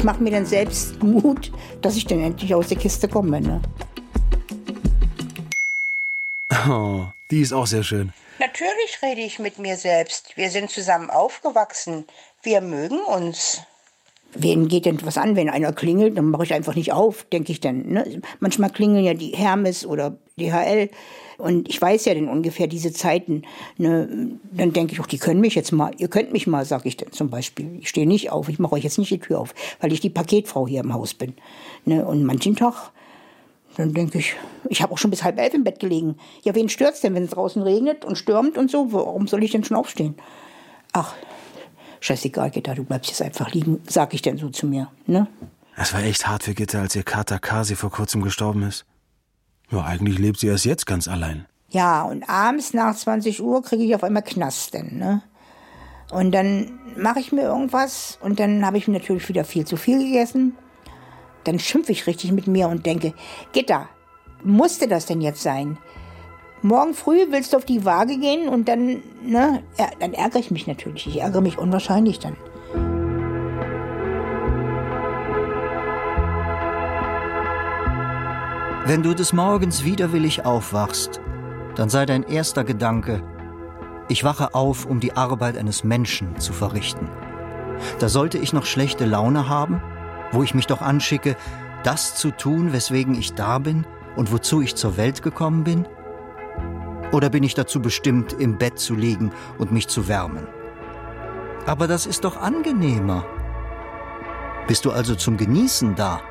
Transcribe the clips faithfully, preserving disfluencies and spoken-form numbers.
ich mache mir dann selbst Mut, dass ich dann endlich aus der Kiste komme. Ne? Oh, die ist auch sehr schön. Natürlich rede ich mit mir selbst. Wir sind zusammen aufgewachsen. Wir mögen uns. Wen geht denn was an, wenn einer klingelt? Dann mache ich einfach nicht auf, denke ich dann. Ne? Manchmal klingeln ja die Hermes oder D H L. Und ich weiß ja dann ungefähr diese Zeiten. Ne? Dann denke ich auch, die können mich jetzt mal, ihr könnt mich mal, sage ich dann zum Beispiel. Ich stehe nicht auf, ich mache euch jetzt nicht die Tür auf, weil ich die Paketfrau hier im Haus bin. Ne? Und manchen Tag, dann denke ich, ich habe auch schon bis halb elf im Bett gelegen. Ja, wen stört's denn, wenn es draußen regnet und stürmt und so? Warum soll ich denn schon aufstehen? Ach, scheißegal, Gitta, du bleibst jetzt einfach liegen, sag ich denn so zu mir, ne? Es war echt hart für Gitta, als ihr Kater Kasi vor kurzem gestorben ist. Ja, eigentlich lebt sie erst jetzt ganz allein. Ja, und abends nach zwanzig Uhr kriege ich auf einmal Knasten, ne? Und dann mache ich mir irgendwas und dann habe ich mir natürlich wieder viel zu viel gegessen. Dann schimpfe ich richtig mit mir und denke, Gitta, musste das denn jetzt sein? Morgen früh willst du auf die Waage gehen und dann, ne, ja, dann ärgere ich mich natürlich. Ich ärgere mich unwahrscheinlich dann. Wenn du des Morgens widerwillig aufwachst, dann sei dein erster Gedanke, ich wache auf, um die Arbeit eines Menschen zu verrichten. Da sollte ich noch schlechte Laune haben, wo ich mich doch anschicke, das zu tun, weswegen ich da bin und wozu ich zur Welt gekommen bin? Oder bin ich dazu bestimmt, im Bett zu liegen und mich zu wärmen? Aber das ist doch angenehmer. Bist du also zum Genießen da?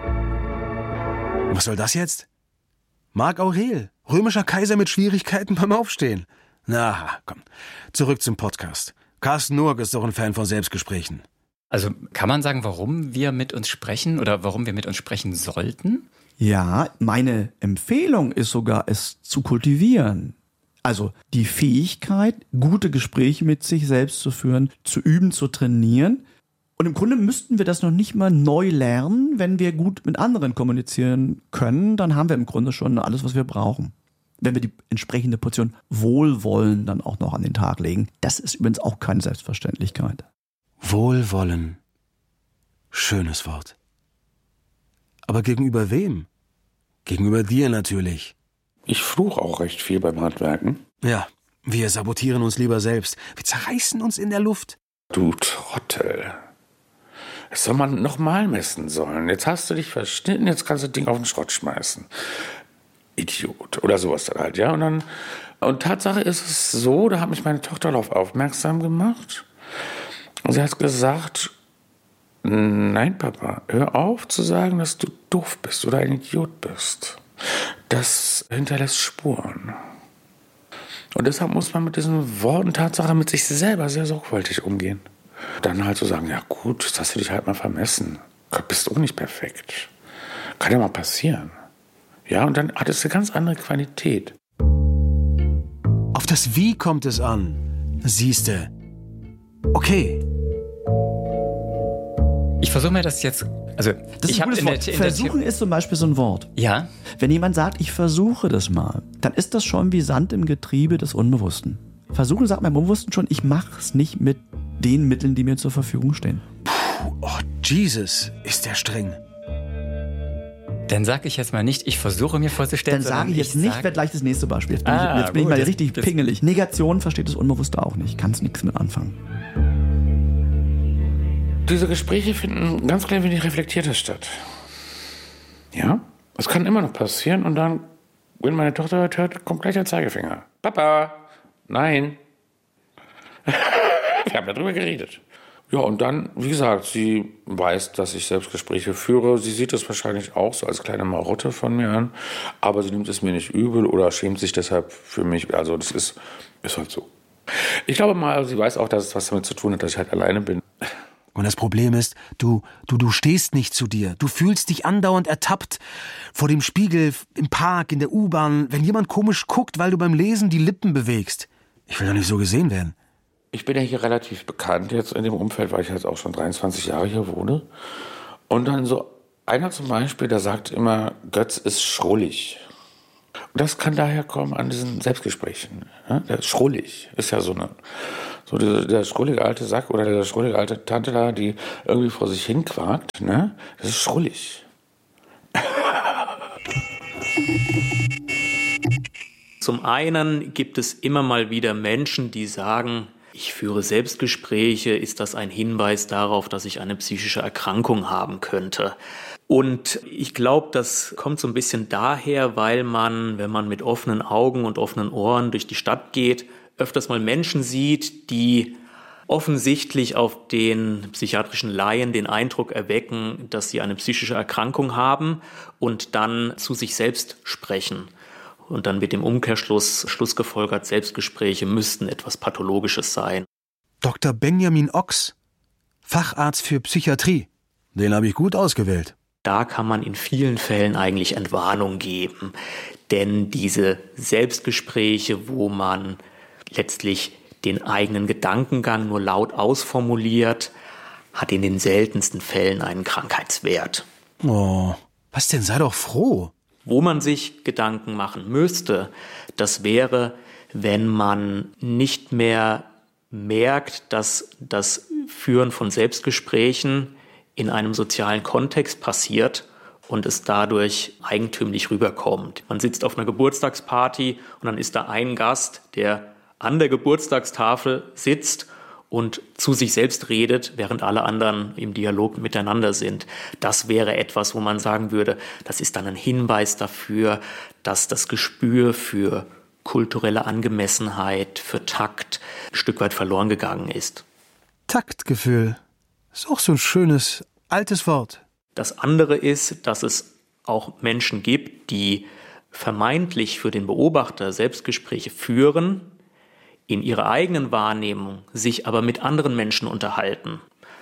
Was soll das jetzt? Marc Aurel, römischer Kaiser mit Schwierigkeiten beim Aufstehen. Na, komm, zurück zum Podcast. Carsten Nurk ist doch ein Fan von Selbstgesprächen. Also kann man sagen, warum wir mit uns sprechen oder warum wir mit uns sprechen sollten? Ja, meine Empfehlung ist sogar, es zu kultivieren. Also die Fähigkeit, gute Gespräche mit sich selbst zu führen, zu üben, zu trainieren. Und im Grunde müssten wir das noch nicht mal neu lernen. Wenn wir gut mit anderen kommunizieren können, dann haben wir im Grunde schon alles, was wir brauchen. Wenn wir die entsprechende Portion Wohlwollen dann auch noch an den Tag legen. Das ist übrigens auch keine Selbstverständlichkeit. Wohlwollen. Schönes Wort. Aber gegenüber wem? Gegenüber dir natürlich. Ich fluche auch recht viel beim Handwerken. Ja, wir sabotieren uns lieber selbst. Wir zerreißen uns in der Luft. Du Trottel. Das soll man nochmal messen sollen. Jetzt hast du dich verschnitten, jetzt kannst du das Ding auf den Schrott schmeißen. Idiot. Oder sowas dann halt, ja. Und dann, und Tatsache ist es so, da hat mich meine Tochter darauf aufmerksam gemacht. Und sie hat gesagt, nein, Papa, hör auf zu sagen, dass du doof bist oder ein Idiot bist. Das hinterlässt Spuren. Und deshalb muss man mit diesen Worten Tatsache mit sich selber sehr sorgfältig umgehen. Dann halt so sagen, ja gut, jetzt hast du dich halt mal vermessen. Bist auch nicht perfekt. Kann ja mal passieren. Ja, und dann hat es eine ganz andere Qualität. Auf das Wie kommt es an. Siehste. Okay. Ich versuche mir das jetzt, also Das ist ich ein gutes in Wort. der, in der Versuchen ist zum Beispiel so ein Wort. Ja. Wenn jemand sagt, ich versuche das mal, dann ist das schon wie Sand im Getriebe des Unbewussten. Versuchen sagt mein Unbewussten schon, ich mache es nicht mit den Mitteln, die mir zur Verfügung stehen. Puh, oh Jesus, ist der streng. Dann sage ich jetzt mal nicht, ich versuche mir vorzustellen. Dann sage ich jetzt ich nicht, sag, wird gleich das nächste Beispiel. Jetzt bin, Ah, ich, jetzt bin gut, ich mal das- richtig das- pingelig. Negation versteht das Unbewusste auch nicht. Kannst nichts mit anfangen. Diese Gespräche finden ganz klein wenig reflektierter statt. Ja, es kann immer noch passieren und dann, wenn meine Tochter hört, hört kommt gleich der Zeigefinger. Papa, nein. Wir haben ja drüber geredet. Ja, und dann, wie gesagt, sie weiß, dass ich Selbstgespräche führe. Sie sieht es wahrscheinlich auch so als kleine Marotte von mir an, aber sie nimmt es mir nicht übel oder schämt sich deshalb für mich. Also das ist, ist halt so. Ich glaube mal, sie weiß auch, dass es was damit zu tun hat, dass ich halt alleine bin. Und das Problem ist, du, du, du stehst nicht zu dir. Du fühlst dich andauernd ertappt vor dem Spiegel, im Park, in der U-Bahn, wenn jemand komisch guckt, weil du beim Lesen die Lippen bewegst. Ich will doch nicht so gesehen werden. Ich bin ja hier relativ bekannt jetzt in dem Umfeld, weil ich jetzt auch schon dreiundzwanzig Jahre hier wohne. Und dann so einer zum Beispiel, der sagt immer, Götz ist schrullig. Und das kann daher kommen an diesen Selbstgesprächen. Ja, der ist schrullig, ist ja so, eine, So der, der schrullige alte Sack oder der schrullige alte Tante da, die irgendwie vor sich hin quakt, ne? Das ist schrullig. Zum einen gibt es immer mal wieder Menschen, die sagen, ich führe Selbstgespräche, ist das ein Hinweis darauf, dass ich eine psychische Erkrankung haben könnte? Und ich glaube, das kommt so ein bisschen daher, weil man, wenn man mit offenen Augen und offenen Ohren durch die Stadt geht, öfters mal Menschen sieht, die offensichtlich auf den psychiatrischen Laien den Eindruck erwecken, dass sie eine psychische Erkrankung haben und dann zu sich selbst sprechen. Und dann wird im Umkehrschluss schlussgefolgert, Selbstgespräche müssten etwas Pathologisches sein. Doktor Benjamin Ochs, Facharzt für Psychiatrie. Den habe ich gut ausgewählt. Da kann man in vielen Fällen eigentlich Entwarnung geben. Denn diese Selbstgespräche, wo man letztlich den eigenen Gedankengang nur laut ausformuliert, hat in den seltensten Fällen einen Krankheitswert. Oh, was denn? Sei doch froh. Wo man sich Gedanken machen müsste, das wäre, wenn man nicht mehr merkt, dass das Führen von Selbstgesprächen in einem sozialen Kontext passiert und es dadurch eigentümlich rüberkommt. Man sitzt auf einer Geburtstagsparty und dann ist da ein Gast, der an der Geburtstagstafel sitzt und zu sich selbst redet, während alle anderen im Dialog miteinander sind. Das wäre etwas, wo man sagen würde, das ist dann ein Hinweis dafür, dass das Gespür für kulturelle Angemessenheit, für Takt ein Stück weit verloren gegangen ist. Taktgefühl. Ist auch so ein schönes, altes Wort. Das andere ist, dass es auch Menschen gibt, die vermeintlich für den Beobachter Selbstgespräche führen, in ihrer eigenen Wahrnehmung sich aber mit anderen Menschen unterhalten.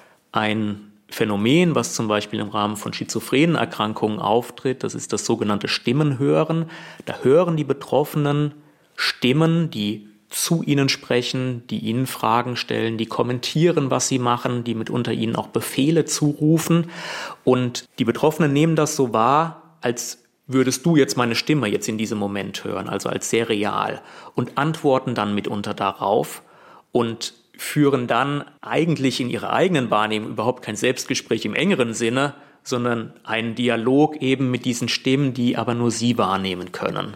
Ein Phänomen, was zum Beispiel im Rahmen von schizophrenen Erkrankungen auftritt, das ist das sogenannte Stimmenhören. Da hören die Betroffenen Stimmen, die zu ihnen sprechen, die ihnen Fragen stellen, die kommentieren, was sie machen, die mitunter ihnen auch Befehle zurufen. Und die Betroffenen nehmen das so wahr, als würdest du jetzt meine Stimme jetzt in diesem Moment hören, also als sehr real, und antworten dann mitunter darauf und führen dann eigentlich in ihrer eigenen Wahrnehmung überhaupt kein Selbstgespräch im engeren Sinne, sondern einen Dialog eben mit diesen Stimmen, die aber nur sie wahrnehmen können.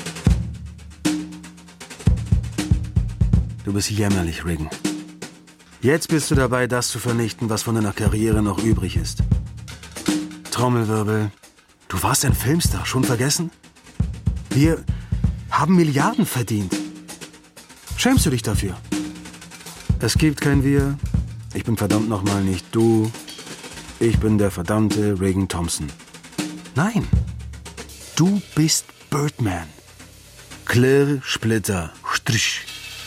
Du bist jämmerlich, Regan. Jetzt bist du dabei, das zu vernichten, was von deiner Karriere noch übrig ist. Trommelwirbel. Du warst ein Filmstar, schon vergessen? Wir haben Milliarden verdient. Schämst du dich dafür? Es gibt kein Wir. Ich bin verdammt nochmal nicht du. Ich bin der verdammte Regan Thompson. Nein. Du bist Birdman. Klirr, Splitter, Strich.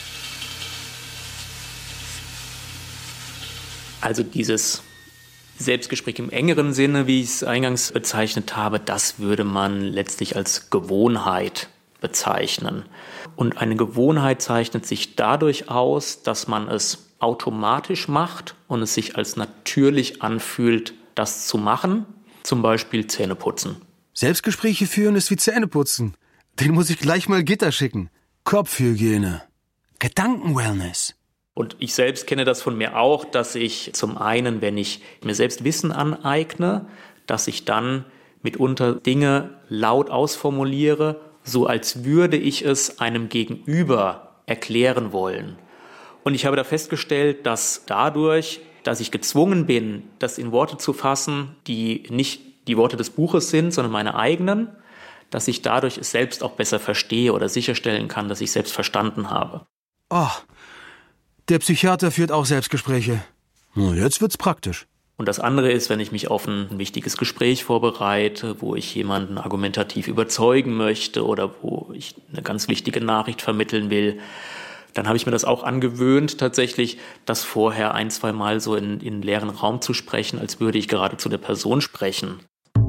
Also dieses Selbstgespräch im engeren Sinne, wie ich es eingangs bezeichnet habe, das würde man letztlich als Gewohnheit bezeichnen. Und eine Gewohnheit zeichnet sich dadurch aus, dass man es automatisch macht und es sich als natürlich anfühlt, das zu machen, zum Beispiel Zähneputzen. Selbstgespräche führen ist wie Zähneputzen. Den muss ich gleich mal Gitter schicken. Kopfhygiene. Gedankenwellness. Und ich selbst kenne das von mir auch, dass ich zum einen, wenn ich mir selbst Wissen aneigne, dass ich dann mitunter Dinge laut ausformuliere, so als würde ich es einem Gegenüber erklären wollen. Und ich habe da festgestellt, dass dadurch, dass ich gezwungen bin, das in Worte zu fassen, die nicht die Worte des Buches sind, sondern meine eigenen, dass ich dadurch es selbst auch besser verstehe oder sicherstellen kann, dass ich selbst verstanden habe. Oh, der Psychiater führt auch Selbstgespräche. Na, jetzt wird's praktisch. Und das andere ist, wenn ich mich auf ein wichtiges Gespräch vorbereite, wo ich jemanden argumentativ überzeugen möchte oder wo ich eine ganz wichtige Nachricht vermitteln will, dann habe ich mir das auch angewöhnt, tatsächlich das vorher ein, zwei Mal so in, in einen leeren Raum zu sprechen, als würde ich gerade zu der Person sprechen.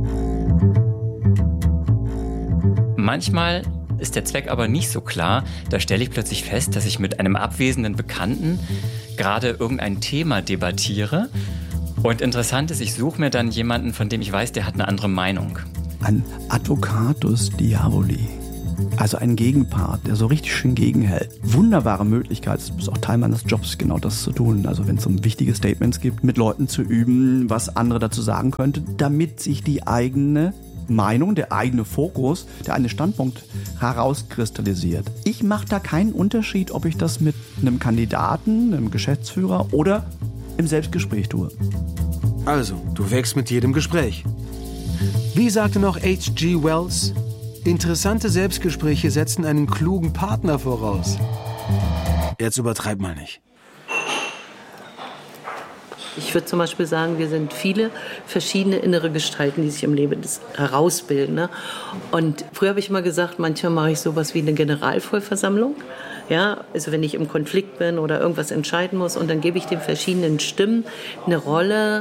Manchmal ist der Zweck aber nicht so klar. Da stelle ich plötzlich fest, dass ich mit einem abwesenden Bekannten gerade irgendein Thema debattiere. Und interessant ist, ich suche mir dann jemanden, von dem ich weiß, der hat eine andere Meinung. Ein Advocatus Diaboli. Also ein Gegenpart, der so richtig schön gegenhält. Wunderbare Möglichkeit, das ist auch Teil meines Jobs, genau das zu tun. Also wenn es um wichtige Statements gibt, mit Leuten zu üben, was andere dazu sagen könnten, damit sich die eigene Meinung, der eigene Fokus, der eigene Standpunkt herauskristallisiert. Ich mache da keinen Unterschied, ob ich das mit einem Kandidaten, einem Geschäftsführer oder im Selbstgespräch tue. Also, du wächst mit jedem Gespräch. Wie sagte noch H G Wells? Interessante Selbstgespräche setzen einen klugen Partner voraus. Jetzt übertreib mal nicht. Ich würde zum Beispiel sagen, wir sind viele verschiedene innere Gestalten, die sich im Leben herausbilden. Ne? Und früher habe ich immer gesagt, manchmal mache ich sowas wie eine Generalvollversammlung. Ja, also wenn ich im Konflikt bin oder irgendwas entscheiden muss, und dann gebe ich den verschiedenen Stimmen eine Rolle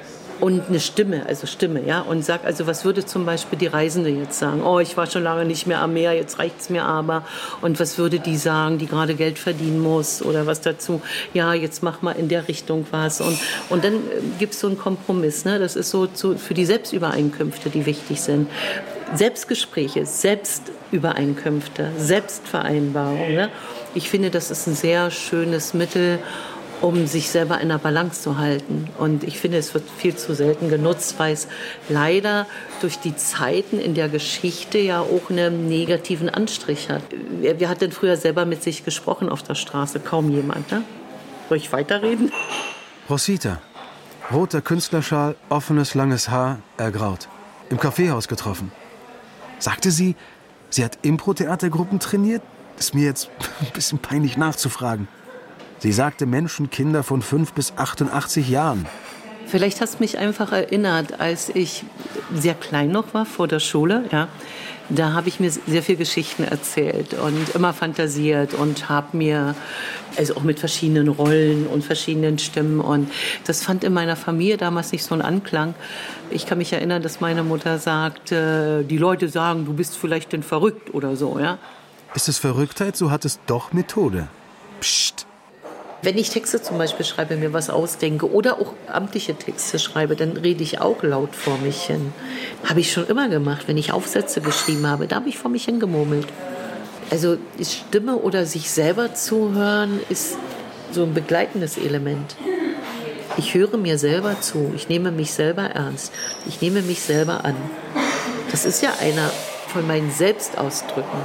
und eine Stimme, also Stimme, ja, und sag, also was würde zum Beispiel die Reisende jetzt sagen? Oh, ich war schon lange nicht mehr am Meer, jetzt reicht's mir aber. Und was würde die sagen, die gerade Geld verdienen muss oder was dazu? Ja, jetzt mach mal in der Richtung was. Und, und dann gibt's so einen Kompromiss, ne? Das ist so, so für die Selbstübereinkünfte, die wichtig sind. Selbstgespräche, Selbstübereinkünfte, Selbstvereinbarung, ne? Ich finde, das ist ein sehr schönes Mittel, um sich selber in der Balance zu halten. Und ich finde, es wird viel zu selten genutzt, weil es leider durch die Zeiten in der Geschichte ja auch einen negativen Anstrich hat. Wer, wer hat denn früher selber mit sich gesprochen auf der Straße? Kaum jemand, ne? Soll ich weiterreden? Rosita, roter Künstlerschal, offenes, langes Haar, ergraut. Im Kaffeehaus getroffen. Sagte sie, sie hat Impro-Theatergruppen trainiert? Ist mir jetzt ein bisschen peinlich nachzufragen. Sie sagte Menschen, Kinder von fünf bis achtundachtzig Jahren. Vielleicht hast du mich einfach erinnert, als ich sehr klein noch war, vor der Schule, ja, da habe ich mir sehr viel Geschichten erzählt und immer fantasiert und habe mir, also auch mit verschiedenen Rollen und verschiedenen Stimmen, und das fand in meiner Familie damals nicht so einen Anklang. Ich kann mich erinnern, dass meine Mutter sagte, die Leute sagen, du bist vielleicht denn verrückt oder so, ja. Ist es Verrücktheit, so hat es doch Methode. Psst. Wenn ich Texte zum Beispiel schreibe, mir was ausdenke oder auch amtliche Texte schreibe, dann rede ich auch laut vor mich hin. Habe ich schon immer gemacht, wenn ich Aufsätze geschrieben habe, da habe ich vor mich hingemurmelt. Also Stimme oder sich selber zuhören ist so ein begleitendes Element. Ich höre mir selber zu, ich nehme mich selber ernst, ich nehme mich selber an. Das ist ja einer von meinen Selbstausdrücken.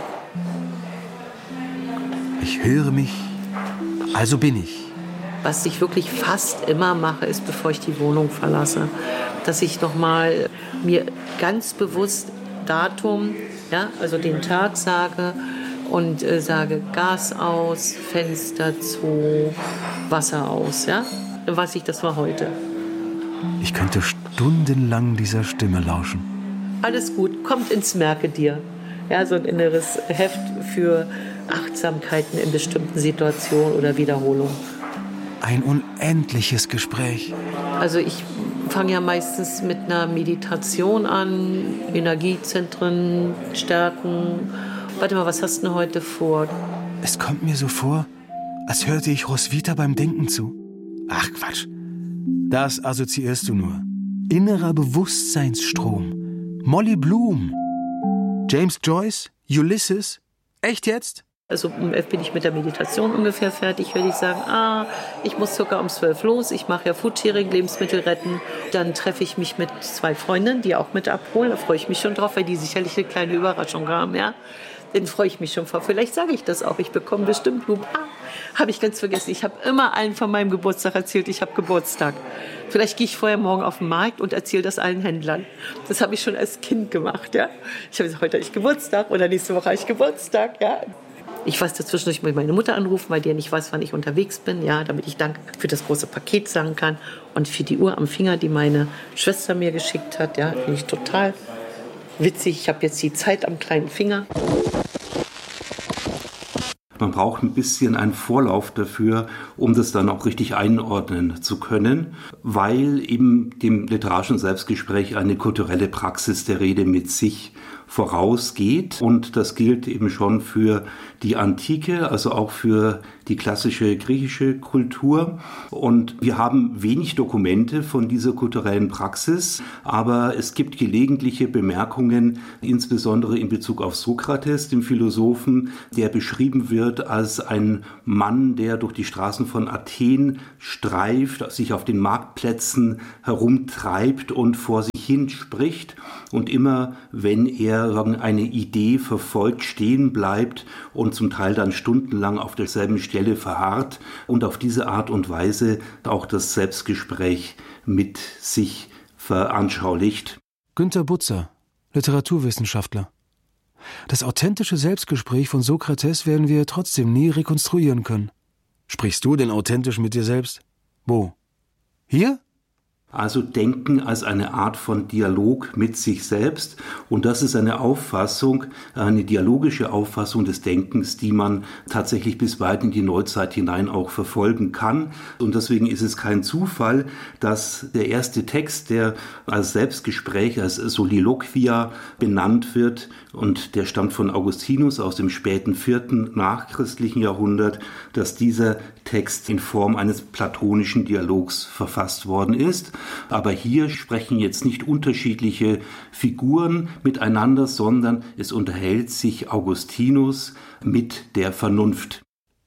Ich höre mich, also bin ich. Was ich wirklich fast immer mache, ist, bevor ich die Wohnung verlasse, dass ich noch mal mir ganz bewusst Datum, ja, also den Tag sage und äh, sage Gas aus, Fenster zu, Wasser aus, ja. Dann weiß ich, das war heute. Ich könnte stundenlang dieser Stimme lauschen. Alles gut, kommt ins Merke dir. Ja, so ein inneres Heft für Achtsamkeiten in bestimmten Situationen oder Wiederholungen. Ein unendliches Gespräch. Also ich fange ja meistens mit einer Meditation an, Energiezentren stärken. Warte mal, was hast du denn heute vor? Es kommt mir so vor, als hörte ich Roswitha beim Denken zu. Ach Quatsch, das assoziierst du nur. Innerer Bewusstseinsstrom. Molly Bloom. James Joyce? Ulysses? Echt jetzt? Also um elf bin ich mit der Meditation ungefähr fertig, würde ich sagen, ah, ich muss circa um zwölf los, ich mache ja Foodsharing, Lebensmittel retten. Dann treffe ich mich mit zwei Freundinnen, die auch mit abholen, da freue ich mich schon drauf, weil die sicherlich eine kleine Überraschung haben, ja. Den freue ich mich schon vor. Vielleicht sage ich das auch, ich bekomme bestimmt Blumen. Ah, habe ich ganz vergessen, ich habe immer allen von meinem Geburtstag erzählt, ich habe Geburtstag. Vielleicht gehe ich vorher morgen auf den Markt und erzähle das allen Händlern. Das habe ich schon als Kind gemacht, ja. Ich habe gesagt, heute habe ich Geburtstag oder nächste Woche habe ich Geburtstag, ja. Ich weiß dazwischen, ich muss meine Mutter anrufen, weil die ja nicht weiß, wann ich unterwegs bin, ja, damit ich Danke für das große Paket sagen kann und für die Uhr am Finger, die meine Schwester mir geschickt hat, ja, finde ich total witzig. Ich habe jetzt die Zeit am kleinen Finger. Man braucht ein bisschen einen Vorlauf dafür, um das dann auch richtig einordnen zu können, weil eben dem literarischen Selbstgespräch eine kulturelle Praxis der Rede mit sich vorausgeht. Und das gilt eben schon für die Antike, also auch für die klassische griechische Kultur. Und wir haben wenig Dokumente von dieser kulturellen Praxis, aber es gibt gelegentliche Bemerkungen, insbesondere in Bezug auf Sokrates, den Philosophen, der beschrieben wird als ein Mann, der durch die Straßen von Athen streift, sich auf den Marktplätzen herumtreibt und vor sich hin spricht. Und immer, wenn er eine Idee verfolgt, stehen bleibt und zum Teil dann stundenlang auf derselben Stelle verharrt und auf diese Art und Weise auch das Selbstgespräch mit sich veranschaulicht. Günter Butzer, Literaturwissenschaftler. Das authentische Selbstgespräch von Sokrates werden wir trotzdem nie rekonstruieren können. Sprichst du denn authentisch mit dir selbst? Wo? Hier? Also Denken als eine Art von Dialog mit sich selbst. Und das ist eine Auffassung, eine dialogische Auffassung des Denkens, die man tatsächlich bis weit in die Neuzeit hinein auch verfolgen kann. Und deswegen ist es kein Zufall, dass der erste Text, der als Selbstgespräch, als Soliloquia benannt wird, und der stammt von Augustinus aus dem späten vierten nachchristlichen Jahrhundert, dass dieser Text in Form eines platonischen Dialogs verfasst worden ist. Aber hier sprechen jetzt nicht unterschiedliche Figuren miteinander, sondern es unterhält sich Augustinus mit der Vernunft.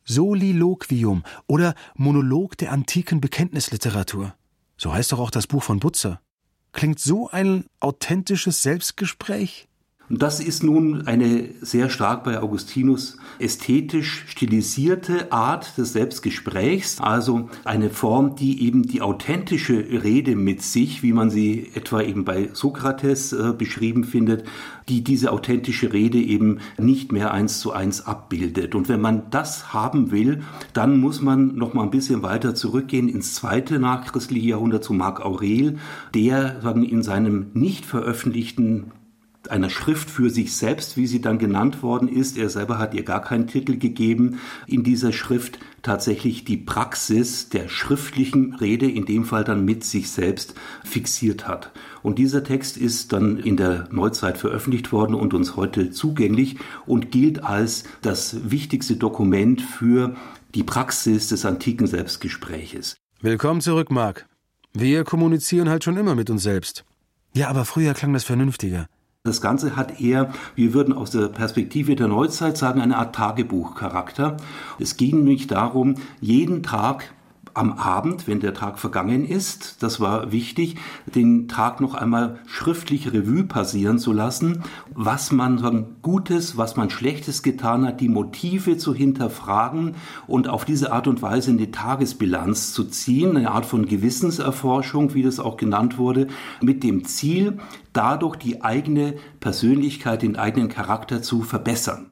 Soliloquium oder Monolog der antiken Bekenntnisliteratur. So heißt doch auch das Buch von Butzer. Klingt so ein authentisches Selbstgespräch? Und das ist nun eine sehr stark bei Augustinus ästhetisch stilisierte Art des Selbstgesprächs, also eine Form, die eben die authentische Rede mit sich, wie man sie etwa eben bei Sokrates äh, beschrieben findet, die diese authentische Rede eben nicht mehr eins zu eins abbildet. Und wenn man das haben will, dann muss man noch mal ein bisschen weiter zurückgehen ins zweite nachchristliche Jahrhundert zu Marc Aurel, der sagen, in seinem nicht veröffentlichten einer Schrift für sich selbst, wie sie dann genannt worden ist. Er selber hat ihr gar keinen Titel gegeben. In dieser Schrift tatsächlich die Praxis der schriftlichen Rede, in dem Fall dann mit sich selbst, fixiert hat. Und dieser Text ist dann in der Neuzeit veröffentlicht worden und uns heute zugänglich und gilt als das wichtigste Dokument für die Praxis des antiken Selbstgespräches. Willkommen zurück, Marc. Wir kommunizieren halt schon immer mit uns selbst. Ja, aber früher klang das vernünftiger. Das Ganze hat eher, wir würden aus der Perspektive der Neuzeit sagen, eine Art Tagebuchcharakter. Es ging nämlich darum, jeden Tag am Abend, wenn der Tag vergangen ist, das war wichtig, den Tag noch einmal schriftlich Revue passieren zu lassen, was man sagen, Gutes, was man Schlechtes getan hat, die Motive zu hinterfragen und auf diese Art und Weise eine Tagesbilanz zu ziehen, eine Art von Gewissenserforschung, wie das auch genannt wurde, mit dem Ziel, dadurch die eigene Persönlichkeit, den eigenen Charakter zu verbessern.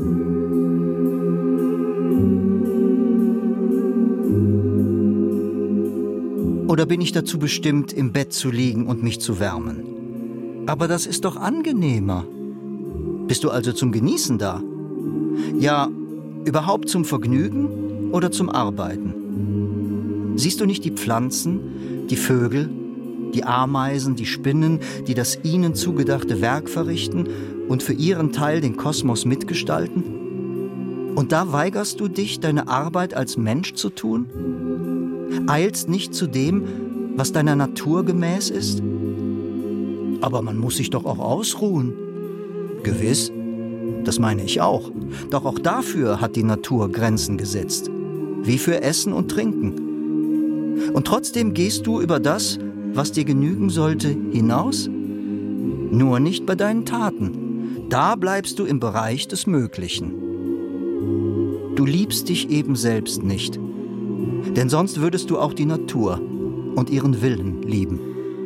Oder bin ich dazu bestimmt, im Bett zu liegen und mich zu wärmen? Aber das ist doch angenehmer. Bist du also zum Genießen da? Ja, überhaupt zum Vergnügen oder zum Arbeiten? Siehst du nicht die Pflanzen, die Vögel, die Ameisen, die Spinnen, die das ihnen zugedachte Werk verrichten und für ihren Teil den Kosmos mitgestalten? Und da weigerst du dich, deine Arbeit als Mensch zu tun? Eilst nicht zu dem, was deiner Natur gemäß ist? Aber man muss sich doch auch ausruhen. Gewiss, das meine ich auch. Doch auch dafür hat die Natur Grenzen gesetzt. Wie für Essen und Trinken. Und trotzdem gehst du über das, was dir genügen sollte, hinaus? Nur nicht bei deinen Taten. Da bleibst du im Bereich des Möglichen. Du liebst dich eben selbst nicht. Denn sonst würdest du auch die Natur und ihren Willen lieben.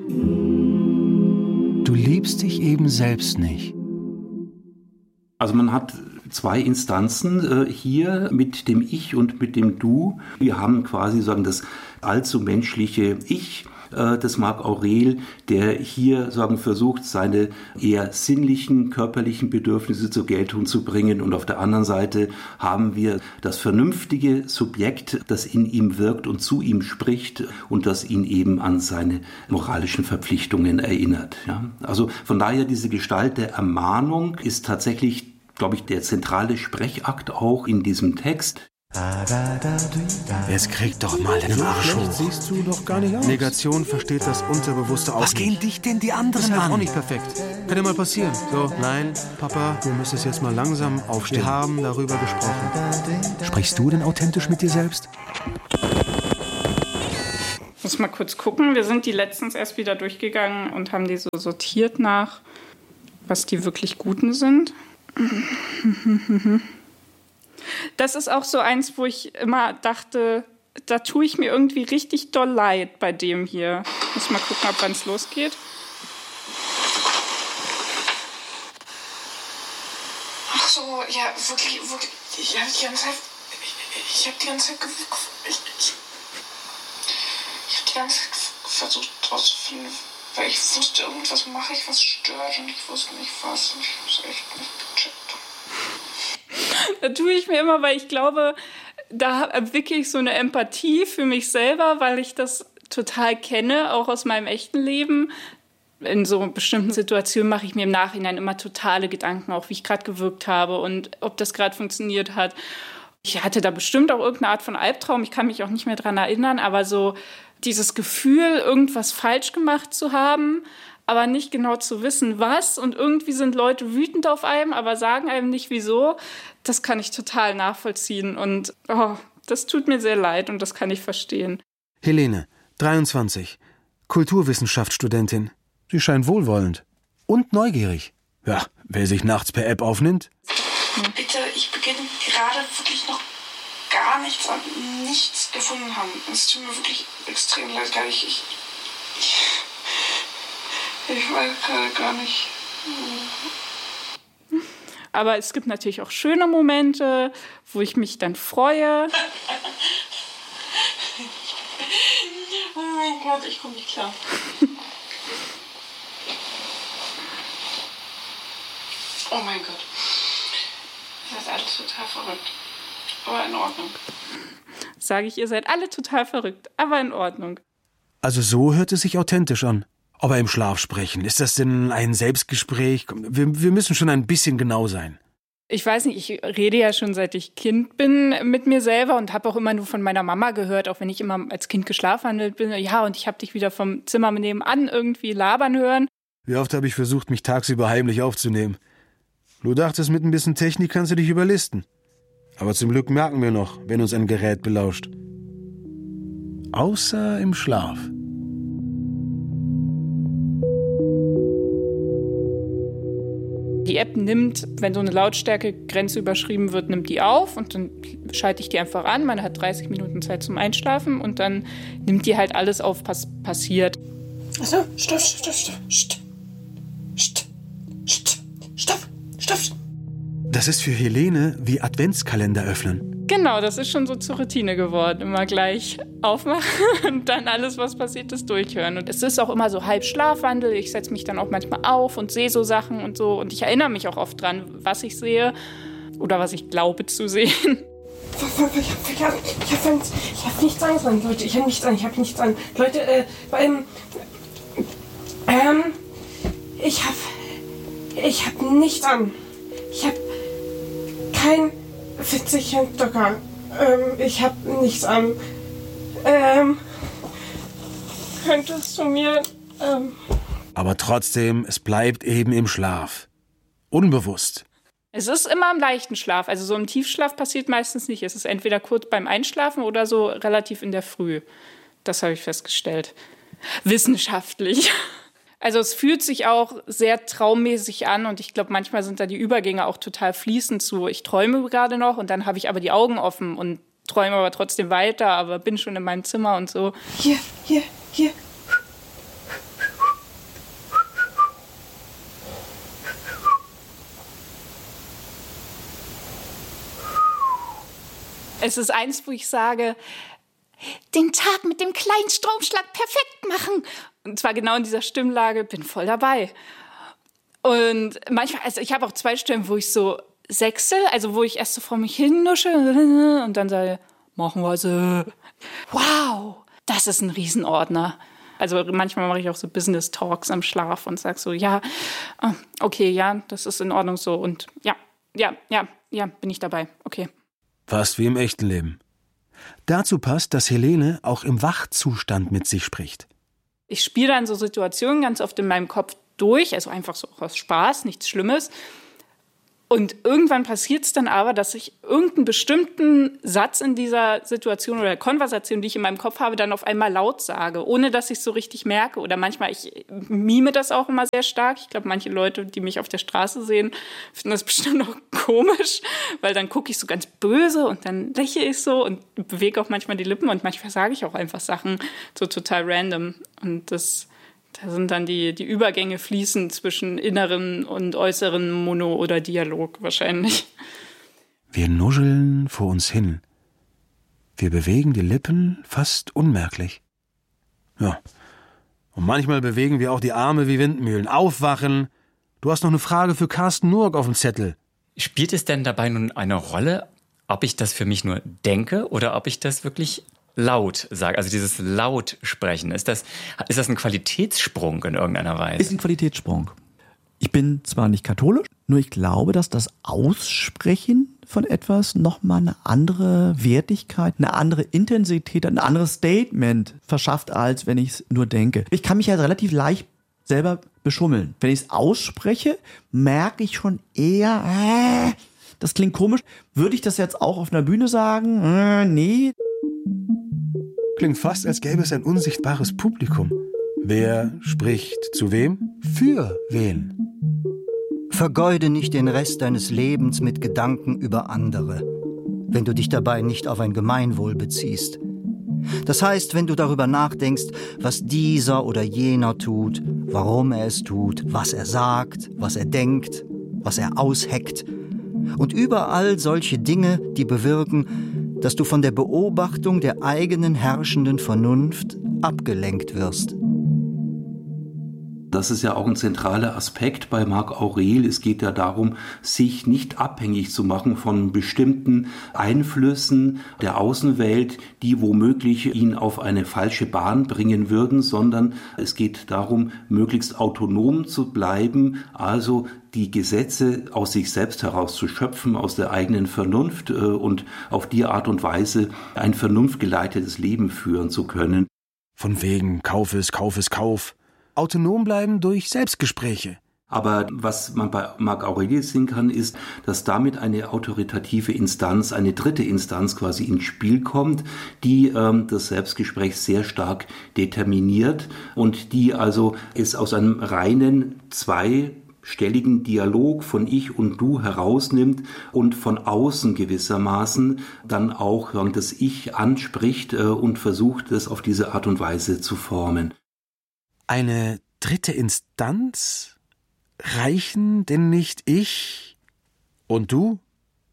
Du liebst dich eben selbst nicht. Also man hat zwei Instanzen äh, hier mit dem Ich und mit dem Du. Wir haben quasi sagen das allzu menschliche Ich, äh, des Marc Aurel, der hier sagen, versucht, seine eher sinnlichen, körperlichen Bedürfnisse zur Geltung zu bringen. Und auf der anderen Seite haben wir das vernünftige Subjekt, das in ihm wirkt und zu ihm spricht und das ihn eben an seine moralischen Verpflichtungen erinnert. Ja? Also von daher, diese Gestalt der Ermahnung ist tatsächlich, glaube ich, der zentrale Sprechakt auch in diesem Text. Jetzt krieg doch mal den Arsch hoch. Siehst du doch gar nicht aus. Negation versteht das Unterbewusste auch Was nicht. gehen dich denn die anderen Das ist halt an? auch nicht perfekt. Kann ja mal passieren. So, nein, Papa, du müsstest jetzt mal langsam aufstehen. Wir haben darüber gesprochen. Sprichst du denn authentisch mit dir selbst? Ich muss mal kurz gucken. Wir sind die letztens erst wieder durchgegangen und haben die so sortiert nach, was die wirklich Guten sind. Das ist auch so eins, wo ich immer dachte, da tue ich mir irgendwie richtig doll leid bei dem hier. Ich muss mal gucken, ab wann es losgeht. Ach so, ja, wirklich, wirklich. Ich habe die ganze Zeit, ich, ich habe die ganze Zeit, ich, ich, ich habe die ganze Zeit versucht rauszufinden, weil ich wusste, irgendwas mache ich, was stört und ich wusste nicht was und ich habe es echt nicht gecheckt. Da tue ich mir immer, weil ich glaube, da entwickle ich so eine Empathie für mich selber, weil ich das total kenne, auch aus meinem echten Leben. In so bestimmten Situationen mache ich mir im Nachhinein immer totale Gedanken, auch wie ich gerade gewirkt habe und ob das gerade funktioniert hat. Ich hatte da bestimmt auch irgendeine Art von Albtraum, ich kann mich auch nicht mehr dran erinnern, aber so dieses Gefühl, irgendwas falsch gemacht zu haben, aber nicht genau zu wissen, was. Und irgendwie sind Leute wütend auf einem, aber sagen einem nicht, wieso. Das kann ich total nachvollziehen. Und oh, das tut mir sehr leid und das kann ich verstehen. Helene, dreiundzwanzig, Kulturwissenschaftsstudentin. Sie scheint wohlwollend und neugierig. Ja, wer sich nachts per App aufnimmt. Bitte, ich beginne gerade wirklich noch gar nichts, nichts gefunden haben. Es tut mir wirklich extrem leid. Ich, ich, ich Ich weiß gerade gar nicht. Aber es gibt natürlich auch schöne Momente, wo ich mich dann freue. Oh mein Gott, ich komme nicht klar. Oh mein Gott. Das ist alles total verrückt. Aber in Ordnung. Sage ich, ihr seid alle total verrückt, aber in Ordnung. Also so hört es sich authentisch an. Aber im Schlaf sprechen, ist das denn ein Selbstgespräch? Wir, wir müssen schon ein bisschen genau sein. Ich weiß nicht, ich rede ja schon seit ich Kind bin mit mir selber und habe auch immer nur von meiner Mama gehört, auch wenn ich immer als Kind geschlafwandelt bin. Ja, und ich habe dich wieder vom Zimmer nebenan irgendwie labern hören. Wie oft habe ich versucht, mich tagsüber heimlich aufzunehmen? Du dachtest, mit ein bisschen Technik kannst du dich überlisten. Aber zum Glück merken wir noch, wenn uns ein Gerät belauscht. Außer im Schlaf. Die App nimmt, wenn so eine Lautstärkegrenze überschrieben wird, nimmt die auf und dann schalte ich die einfach an. Man hat dreißig Minuten Zeit zum Einschlafen und dann nimmt die halt alles auf, was passiert. Achso, stopp, stopp, stopp, stopp, stopp, stopp, stopp, stopp, stopp. Das ist für Helene wie Adventskalender öffnen. Genau, das ist schon so zur Routine geworden. Immer gleich aufmachen und dann alles, was passiert ist, durchhören. Und es ist auch immer so halb Schlafwandel. Ich setze mich dann auch manchmal auf und sehe so Sachen und so. Und ich erinnere mich auch oft dran, was ich sehe oder was ich glaube zu sehen. Ich habe ich hab, ich hab nichts an, Leute. Ich habe nichts an, ich habe nichts an. Leute, äh, ähm, ähm, ich habe, ich habe nichts an. Ich habe kein vierzig Hemd an. Ähm, ich habe nichts an. Ähm, könntest du mir, ähm... Aber trotzdem, es bleibt eben im Schlaf. Unbewusst. Es ist immer im leichten Schlaf. Also so im Tiefschlaf passiert meistens nicht. Es ist entweder kurz beim Einschlafen oder so relativ in der Früh. Das habe ich festgestellt. Wissenschaftlich. Also es fühlt sich auch sehr traummäßig an und ich glaube, manchmal sind da die Übergänge auch total fließend zu. Ich träume gerade noch und dann habe ich aber die Augen offen und träume aber trotzdem weiter, aber bin schon in meinem Zimmer und so. Hier, hier, hier. Es ist eins, wo ich sage, den Tag mit dem kleinen Stromschlag perfekt machen. Und zwar genau in dieser Stimmlage, bin voll dabei. Und manchmal, also ich habe auch zwei Stimmen, wo ich so sechsel, also wo ich erst so vor mich hin nusche und dann sage, machen wir so. Wow, das ist ein Riesenordner. Also manchmal mache ich auch so Business Talks am Schlaf und sage so, ja, okay, ja, das ist in Ordnung so und ja, ja, ja, ja, bin ich dabei, okay. Fast wie im echten Leben. Dazu passt, dass Helene auch im Wachzustand mit sich spricht. Ich spiele dann so Situationen ganz oft in meinem Kopf durch, also einfach so aus Spaß, nichts Schlimmes. Und irgendwann passiert es dann aber, dass ich irgendeinen bestimmten Satz in dieser Situation oder Konversation, die ich in meinem Kopf habe, dann auf einmal laut sage, ohne dass ich es so richtig merke. Oder manchmal, ich mime das auch immer sehr stark. Ich glaube, manche Leute, die mich auf der Straße sehen, finden das bestimmt auch komisch, weil dann gucke ich so ganz böse und dann lächle ich so und bewege auch manchmal die Lippen und manchmal sage ich auch einfach Sachen so total random. Und das... Da sind dann die, die Übergänge fließen zwischen inneren und äußeren Mono- oder Dialog wahrscheinlich. Wir nuscheln vor uns hin. Wir bewegen die Lippen fast unmerklich. Ja, und manchmal bewegen wir auch die Arme wie Windmühlen. Aufwachen. Du hast noch eine Frage für Carsten Nurk auf dem Zettel. Spielt es denn dabei nun eine Rolle, ob ich das für mich nur denke oder ob ich das wirklich laut sage, also dieses Lautsprechen, ist das, ist das ein Qualitätssprung in irgendeiner Weise? Ist ein Qualitätssprung. Ich bin zwar nicht katholisch, nur ich glaube, dass das Aussprechen von etwas nochmal eine andere Wertigkeit, eine andere Intensität, ein anderes Statement verschafft, als wenn ich es nur denke. Ich kann mich ja relativ leicht selber beschummeln. Wenn ich es ausspreche, merke ich schon eher, äh, das klingt komisch. Würde ich das jetzt auch auf einer Bühne sagen? Äh, nee. Klingt fast, als gäbe es ein unsichtbares Publikum. Wer spricht zu wem? Für wen? Vergeude nicht den Rest deines Lebens mit Gedanken über andere, wenn du dich dabei nicht auf ein Gemeinwohl beziehst. Das heißt, wenn du darüber nachdenkst, was dieser oder jener tut, warum er es tut, was er sagt, was er denkt, was er ausheckt und überall solche Dinge, die bewirken, dass du von der Beobachtung der eigenen herrschenden Vernunft abgelenkt wirst. Das ist ja auch ein zentraler Aspekt bei Marc Aurel. Es geht ja darum, sich nicht abhängig zu machen von bestimmten Einflüssen der Außenwelt, die womöglich ihn auf eine falsche Bahn bringen würden, sondern es geht darum, möglichst autonom zu bleiben, also die Gesetze aus sich selbst heraus zu schöpfen, aus der eigenen Vernunft und auf die Art und Weise ein vernunftgeleitetes Leben führen zu können. Von wegen Kauf es, Kauf es, Kauf. Autonom bleiben durch Selbstgespräche. Aber was man bei Marc Aurelius sehen kann, ist, dass damit eine autoritative Instanz, eine dritte Instanz quasi ins Spiel kommt, die ähm, das Selbstgespräch sehr stark determiniert und die also es aus einem reinen zweistelligen Dialog von Ich und Du herausnimmt und von außen gewissermaßen dann auch das Ich anspricht äh, und versucht, es auf diese Art und Weise zu formen. Eine dritte Instanz? Reichen denn nicht ich und du?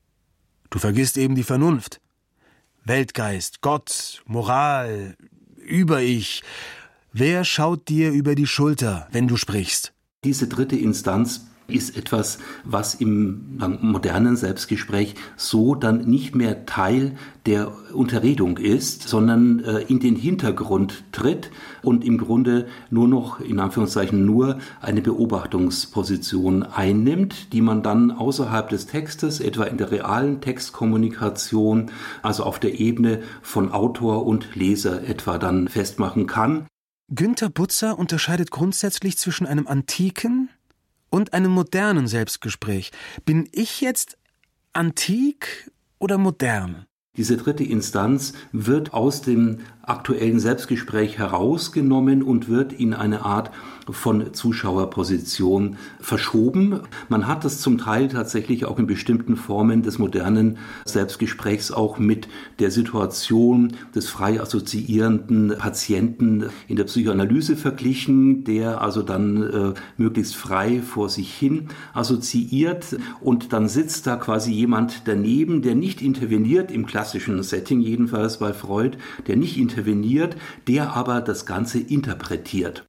Du vergisst eben die Vernunft. Weltgeist, Gott, Moral, Über-Ich. Wer schaut dir über die Schulter, wenn du sprichst? Diese dritte Instanz ist etwas, was im modernen Selbstgespräch so dann nicht mehr Teil der Unterredung ist, sondern äh, in den Hintergrund tritt und im Grunde nur noch, in Anführungszeichen nur, eine Beobachtungsposition einnimmt, die man dann außerhalb des Textes, etwa in der realen Textkommunikation, also auf der Ebene von Autor und Leser etwa dann festmachen kann. Günter Butzer unterscheidet grundsätzlich zwischen einem antiken und einem modernen Selbstgespräch. Bin ich jetzt antik oder modern? Diese dritte Instanz wird aus dem aktuellen Selbstgespräch herausgenommen und wird in eine Art von Zuschauerposition verschoben. Man hat das zum Teil tatsächlich auch in bestimmten Formen des modernen Selbstgesprächs auch mit der Situation des frei assoziierenden Patienten in der Psychoanalyse verglichen, der also dann äh, möglichst frei vor sich hin assoziiert und dann sitzt da quasi jemand daneben, der nicht interveniert, im klassischen Setting jedenfalls bei Freud, der nicht interveniert, interveniert, der aber das Ganze interpretiert.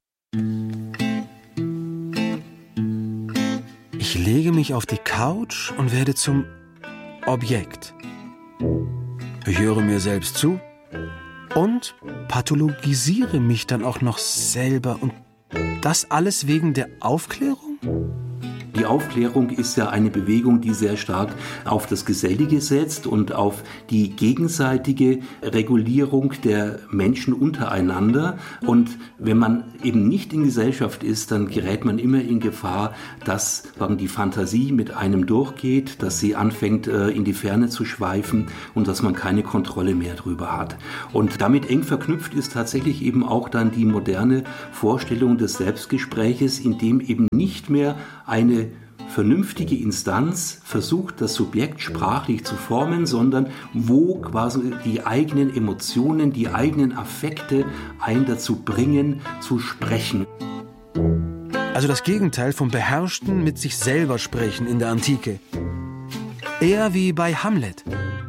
Ich lege mich auf die Couch und werde zum Objekt. Ich höre mir selbst zu und pathologisiere mich dann auch noch selber. Und das alles wegen der Aufklärung? Die Aufklärung ist ja eine Bewegung, die sehr stark auf das Gesellige setzt und auf die gegenseitige Regulierung der Menschen untereinander. Und wenn man eben nicht in Gesellschaft ist, dann gerät man immer in Gefahr, dass die Fantasie mit einem durchgeht, dass sie anfängt, in die Ferne zu schweifen und dass man keine Kontrolle mehr drüber hat. Und damit eng verknüpft ist tatsächlich eben auch dann die moderne Vorstellung des Selbstgespräches, in dem eben nicht mehr eine vernünftige Instanz versucht, das Subjekt sprachlich zu formen, sondern wo quasi die eigenen Emotionen, die eigenen Affekte einen dazu bringen, zu sprechen. Also das Gegenteil vom beherrschten mit sich selber sprechen in der Antike. Eher wie bei Hamlet.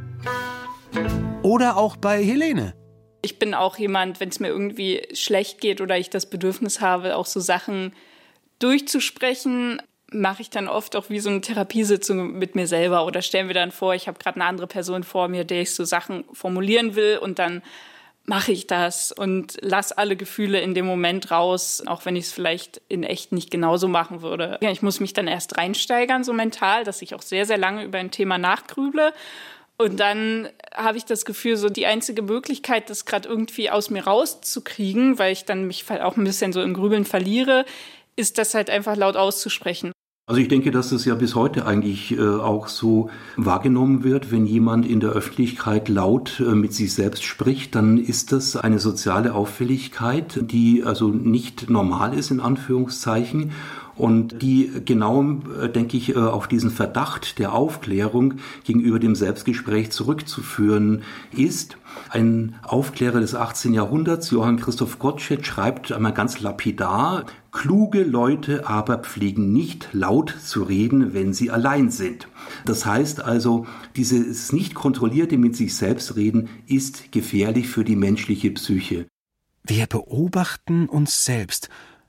Oder auch bei Helene. Ich bin auch jemand, wenn es mir irgendwie schlecht geht oder ich das Bedürfnis habe, auch so Sachen durchzusprechen, mache ich dann oft auch wie so eine Therapiesitzung mit mir selber oder stellen wir dann vor, ich habe gerade eine andere Person vor mir, der ich so Sachen formulieren will und dann mache ich das und lasse alle Gefühle in dem Moment raus, auch wenn ich es vielleicht in echt nicht genauso machen würde. Ja, ich muss mich dann erst reinsteigern, so mental, dass ich auch sehr, sehr lange über ein Thema nachgrüble. Und dann habe ich das Gefühl, so die einzige Möglichkeit, das gerade irgendwie aus mir rauszukriegen, weil ich dann mich auch ein bisschen so im Grübeln verliere, ist das halt einfach laut auszusprechen. Also ich denke, dass es ja bis heute eigentlich äh, auch so wahrgenommen wird, wenn jemand in der Öffentlichkeit laut äh, mit sich selbst spricht, dann ist das eine soziale Auffälligkeit, die also nicht normal ist, in Anführungszeichen. Und die genau, denke ich, auf diesen Verdacht der Aufklärung gegenüber dem Selbstgespräch zurückzuführen ist. Ein Aufklärer des achtzehnten Jahrhunderts, Johann Christoph Gottsched, schreibt einmal ganz lapidar: Kluge Leute aber pflegen nicht laut zu reden, wenn sie allein sind. Das heißt also, dieses nicht kontrollierte mit sich selbst reden ist gefährlich für die menschliche Psyche. Wir beobachten uns selbst.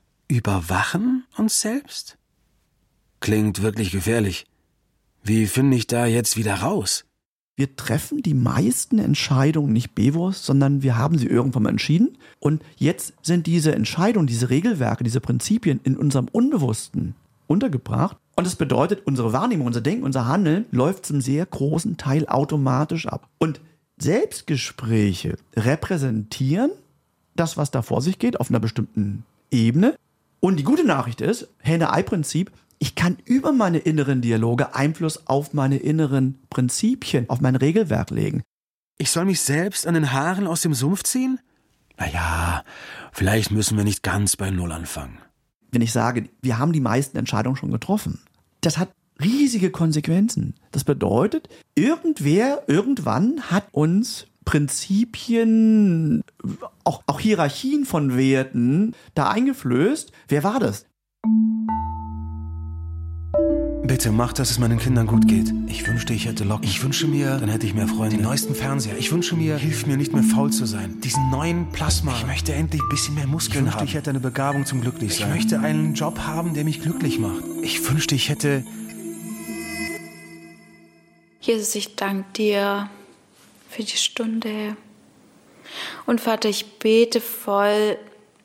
Überwachen uns selbst? Klingt wirklich gefährlich. Wie finde ich da jetzt wieder raus? Wir treffen die meisten Entscheidungen nicht bewusst, sondern wir haben sie irgendwann mal entschieden. Und jetzt sind diese Entscheidungen, diese Regelwerke, diese Prinzipien in unserem Unbewussten untergebracht. Und das bedeutet, unsere Wahrnehmung, unser Denken, unser Handeln läuft zum sehr großen Teil automatisch ab. Und Selbstgespräche repräsentieren das, was da vor sich geht, auf einer bestimmten Ebene. Und die gute Nachricht ist, Henne-Ei-Prinzip, ich kann über meine inneren Dialoge Einfluss auf meine inneren Prinzipien, auf mein Regelwerk legen. Ich soll mich selbst an den Haaren aus dem Sumpf ziehen? Naja, vielleicht müssen wir nicht ganz bei Null anfangen. Wenn ich sage, wir haben die meisten Entscheidungen schon getroffen, das hat riesige Konsequenzen. Das bedeutet, irgendwer irgendwann hat uns Prinzipien, auch, auch Hierarchien von Werten da eingeflößt. Wer war das? Bitte mach, dass es meinen Kindern gut geht. Ich wünschte, ich hätte Locken. Ich wünsche mir, dann hätte ich mehr Freunde. Den neuesten Fernseher. Ich wünsche mir, hilf mir nicht mehr faul zu sein. Diesen neuen Plasma. Ich möchte endlich ein bisschen mehr Muskeln haben. Ich wünschte, ich hätte eine Begabung zum Glücklichsein. Ich möchte einen Job haben, der mich glücklich macht. Ich wünschte, ich hätte... Jesus, ich danke dir für die Stunde. Und Vater, ich bete voll,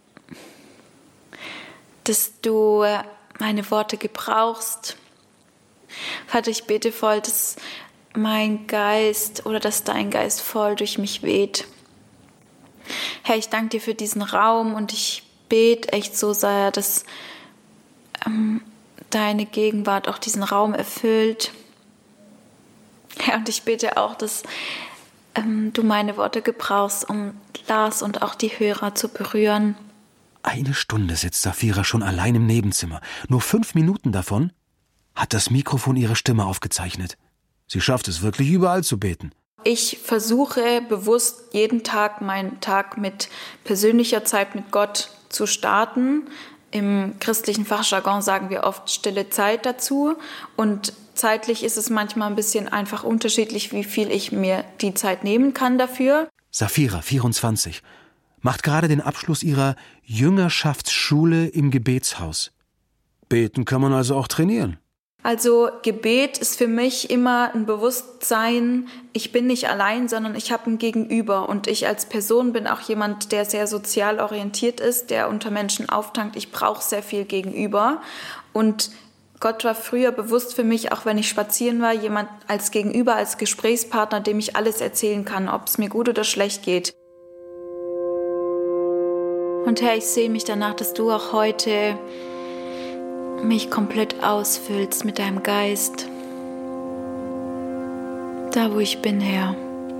dass du meine Worte gebrauchst. Vater, ich bete voll, dass mein Geist oder dass dein Geist voll durch mich weht. Herr, ich danke dir für diesen Raum und ich bete echt so sehr, dass ähm, deine Gegenwart auch diesen Raum erfüllt. Herr, und ich bete auch, dass ähm, du meine Worte gebrauchst, um Lars und auch die Hörer zu berühren. Eine Stunde sitzt Safira schon allein im Nebenzimmer. Nur fünf Minuten davon hat das Mikrofon ihre Stimme aufgezeichnet. Sie schafft es wirklich, überall zu beten. Ich versuche bewusst jeden Tag meinen Tag mit persönlicher Zeit mit Gott zu starten. Im christlichen Fachjargon sagen wir oft stille Zeit dazu. Und zeitlich ist es manchmal ein bisschen einfach unterschiedlich, wie viel ich mir die Zeit nehmen kann dafür. Safira, vierundzwanzig, macht gerade den Abschluss ihrer Jüngerschaftsschule im Gebetshaus. Beten kann man also auch trainieren. Also Gebet ist für mich immer ein Bewusstsein, ich bin nicht allein, sondern ich habe ein Gegenüber. Und ich als Person bin auch jemand, der sehr sozial orientiert ist, der unter Menschen auftankt. Ich brauche sehr viel Gegenüber. Und Gott war früher bewusst für mich, auch wenn ich spazieren war, jemand als Gegenüber, als Gesprächspartner, dem ich alles erzählen kann, ob es mir gut oder schlecht geht. Und Herr, ich sehe mich danach, dass du auch heute mich komplett ausfüllst mit deinem Geist. Da, wo ich bin, Herr.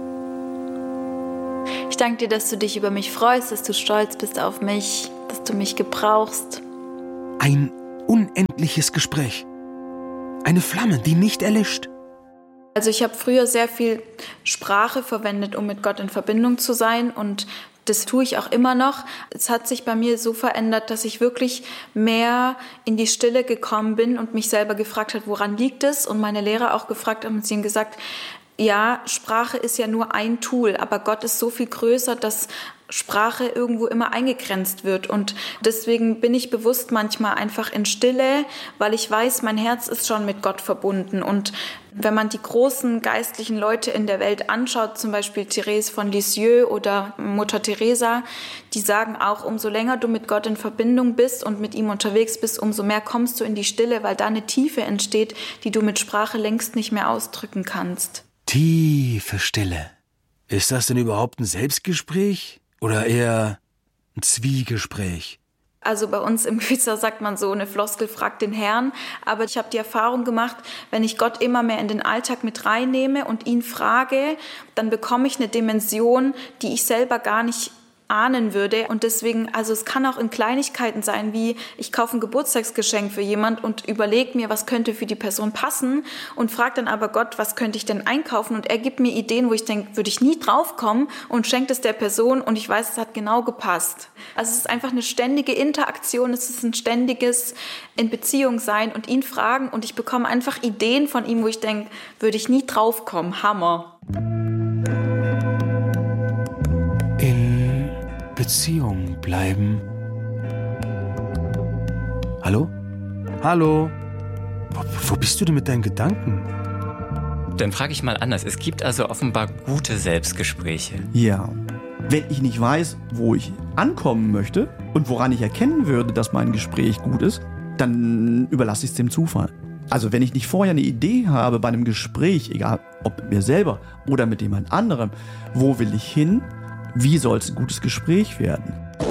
Ich danke dir, dass du dich über mich freust, dass du stolz bist auf mich, dass du mich gebrauchst. Ein unendliches Gespräch. Eine Flamme, die nicht erlischt. Also ich habe früher sehr viel Sprache verwendet, um mit Gott in Verbindung zu sein, und das tue ich auch immer noch. Es hat sich bei mir so verändert, dass ich wirklich mehr in die Stille gekommen bin und mich selber gefragt habe, woran liegt es? Und meine Lehrer auch gefragt haben, und sie haben gesagt, ja, Sprache ist ja nur ein Tool, aber Gott ist so viel größer, dass Sprache irgendwo immer eingegrenzt wird. Und deswegen bin ich bewusst manchmal einfach in Stille, weil ich weiß, mein Herz ist schon mit Gott verbunden. Und wenn man die großen geistlichen Leute in der Welt anschaut, zum Beispiel Therese von Lisieux oder Mutter Teresa, die sagen auch, umso länger du mit Gott in Verbindung bist und mit ihm unterwegs bist, umso mehr kommst du in die Stille, weil da eine Tiefe entsteht, die du mit Sprache längst nicht mehr ausdrücken kannst. Tiefe Stille. Ist das denn überhaupt ein Selbstgespräch oder eher ein Zwiegespräch? Also bei uns im Gebetshaus sagt man so, eine Floskel fragt den Herrn. Aber ich habe die Erfahrung gemacht, wenn ich Gott immer mehr in den Alltag mit reinnehme und ihn frage, dann bekomme ich eine Dimension, die ich selber gar nicht ahnen würde. Und deswegen, also es kann auch in Kleinigkeiten sein, wie ich kaufe ein Geburtstagsgeschenk für jemand und überlege mir, was könnte für die Person passen, und frage dann aber Gott, was könnte ich denn einkaufen? Und er gibt mir Ideen, wo ich denke, würde ich nie drauf kommen, und schenkt es der Person, und ich weiß, es hat genau gepasst. Also es ist einfach eine ständige Interaktion, es ist ein ständiges in Beziehung sein und ihn fragen, und ich bekomme einfach Ideen von ihm, wo ich denke, würde ich nie drauf kommen. Hammer. Beziehung bleiben. Hallo? Hallo? Wo, wo bist du denn mit deinen Gedanken? Dann frage ich mal anders. Es gibt also offenbar gute Selbstgespräche. Ja. Wenn ich nicht weiß, wo ich ankommen möchte und woran ich erkennen würde, dass mein Gespräch gut ist, dann überlasse ich es dem Zufall. Also wenn ich nicht vorher eine Idee habe bei einem Gespräch, egal ob mit mir selber oder mit jemand anderem, wo will ich hin? Wie soll es ein gutes Gespräch werden?